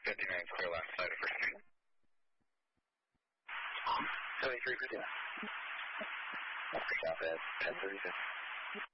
59 clear left side of First Street. 73 Virginia. Stop at 1036.